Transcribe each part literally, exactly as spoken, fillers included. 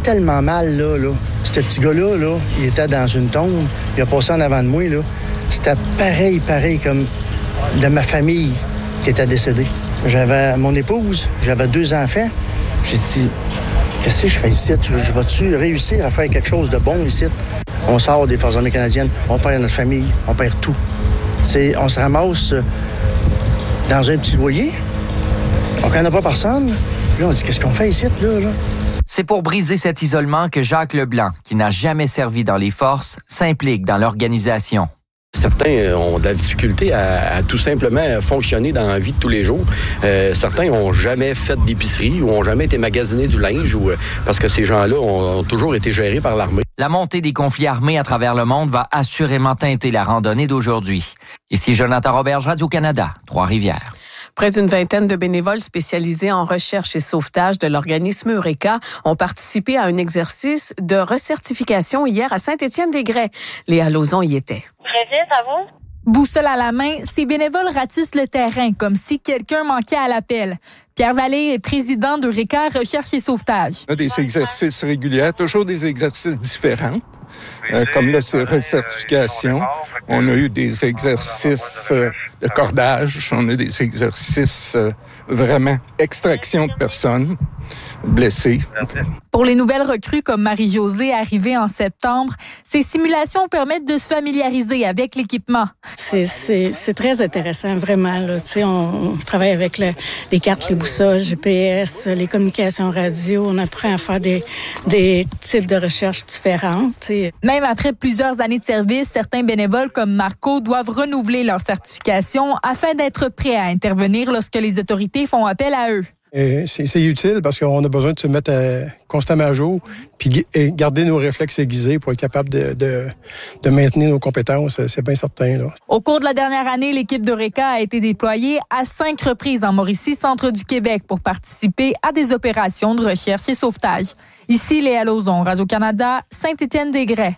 tellement mal, là, là. Ce petit gars-là, là, il était dans une tombe, il a passé en avant de moi, là. C'était pareil, pareil, comme de ma famille qui était décédée. J'avais mon épouse, j'avais deux enfants. J'ai dit, qu'est-ce que je fais ici? Je vais-tu réussir à faire quelque chose de bon ici? On sort des Forces armées canadiennes, on perd notre famille, on perd tout. C'est, on se ramasse dans un petit loyer, on connaît pas personne. Là, on dit, qu'est-ce qu'on fait ici, là, là? C'est pour briser cet isolement que Jacques Leblanc, qui n'a jamais servi dans les forces, s'implique dans l'organisation. Certains ont de la difficulté à, à tout simplement fonctionner dans la vie de tous les jours. Euh, certains n'ont jamais fait d'épicerie ou n'ont jamais été magasinés du linge ou, parce que ces gens-là ont, ont toujours été gérés par l'armée. La montée des conflits armés à travers le monde va assurément teinter la randonnée d'aujourd'hui. Ici Jonathan Roberge, Radio-Canada, Trois-Rivières. Près d'une vingtaine de bénévoles spécialisés en recherche et sauvetage de l'organisme Eureka ont participé à un exercice de recertification hier à Saint-Étienne-des-Grès. Léa Lauzon y était. Très bien, ça va? Boussole à la main, ces bénévoles ratissent le terrain comme si quelqu'un manquait à l'appel. Pierre Vallée est président d'Eureka Recherche et Sauvetage. On a des exercices réguliers, toujours des exercices différents. Euh, comme la recertification, on a eu des exercices euh, de cordage, on a des exercices euh, vraiment extraction de personnes blessées. Pour les nouvelles recrues comme Marie-Josée arrivée en septembre, ces simulations permettent de se familiariser avec l'équipement. C'est, c'est, c'est très intéressant, vraiment. Là. Tu sais, on, on travaille avec le, les cartes, les boussoles, G P S, les communications radio. On apprend à faire des, des types de recherches différentes. Tu sais. Même après plusieurs années de service, certains bénévoles comme Marco doivent renouveler leur certification afin d'être prêts à intervenir lorsque les autorités font appel à eux. Et c'est, c'est utile parce qu'on a besoin de se mettre à, constamment à jour puis et garder nos réflexes aiguisés pour être capable de, de, de maintenir nos compétences, c'est bien certain. Là. Au cours de la dernière année, l'équipe d'Eureka a été déployée à cinq reprises en Mauricie, centre du Québec, pour participer à des opérations de recherche et sauvetage. Ici, Léa Lauzon, Radio-Canada, Saint-Étienne-des-Grès.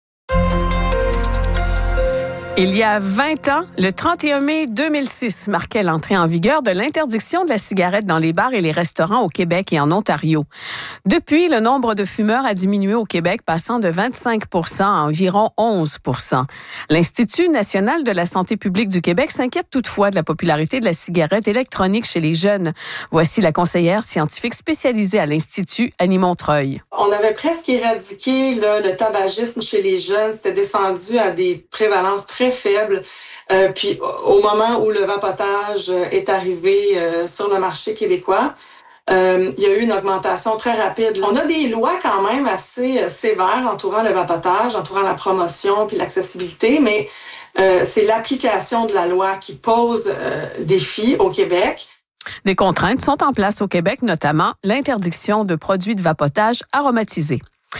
Il y a vingt ans, le trente et un mai deux mille six marquait l'entrée en vigueur de l'interdiction de la cigarette dans les bars et les restaurants au Québec et en Ontario. Depuis, le nombre de fumeurs a diminué au Québec, passant de vingt-cinq pour cent à environ onze pour cent. L'Institut national de la santé publique du Québec s'inquiète toutefois de la popularité de la cigarette électronique chez les jeunes. Voici la conseillère scientifique spécialisée à l'Institut, Annie Montreuil. On avait presque éradiqué là, le tabagisme chez les jeunes. C'était descendu à des prévalences très faible. Euh, puis au moment où le vapotage est arrivé euh, sur le marché québécois, euh, il y a eu une augmentation très rapide. On a des lois quand même assez euh, sévères entourant le vapotage, entourant la promotion puis l'accessibilité, mais euh, c'est l'application de la loi qui pose euh, défi au Québec. Des contraintes sont en place au Québec, notamment l'interdiction de produits de vapotage aromatisés.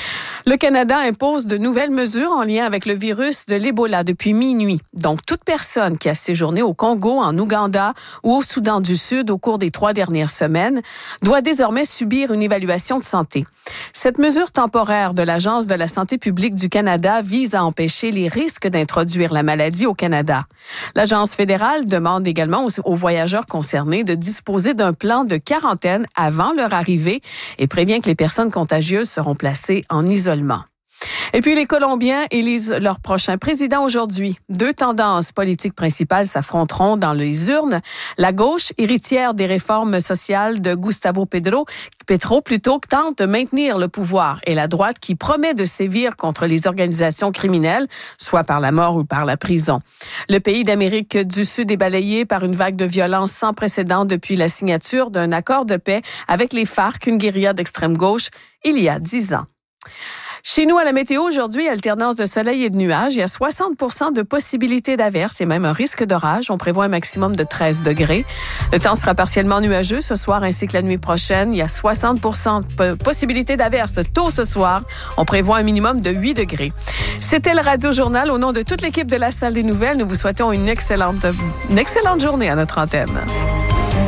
Le Canada impose de nouvelles mesures en lien avec le virus de l'Ebola depuis minuit. Donc, toute personne qui a séjourné au Congo, en Ouganda ou au Soudan du Sud au cours des trois dernières semaines doit désormais subir une évaluation de santé. Cette mesure temporaire de l'Agence de la santé publique du Canada vise à empêcher les risques d'introduire la maladie au Canada. L'Agence fédérale demande également aux, aux voyageurs concernés de disposer d'un plan de quarantaine avant leur arrivée et prévient que les personnes contagieuses seront placées en isolement. Et puis, les Colombiens élisent leur prochain président aujourd'hui. Deux tendances politiques principales s'affronteront dans les urnes. La gauche, héritière des réformes sociales de Gustavo Petro, Petro plutôt, tente de maintenir le pouvoir. Et la droite qui promet de sévir contre les organisations criminelles, soit par la mort ou par la prison. Le pays d'Amérique du Sud est balayé par une vague de violence sans précédent depuis la signature d'un accord de paix avec les FARC, une guérilla d'extrême gauche, il y a dix ans. Chez nous, à la météo, aujourd'hui, alternance de soleil et de nuages. Il y a soixante pour cent de possibilité d'averse et même un risque d'orage. On prévoit un maximum de treize degrés. Le temps sera partiellement nuageux ce soir ainsi que la nuit prochaine. Il y a soixante pour cent de possibilité d'averse tôt ce soir. On prévoit un minimum de huit degrés. C'était le Radio Journal. Au nom de toute l'équipe de la Salle des Nouvelles, nous vous souhaitons une excellente, une excellente journée à notre antenne.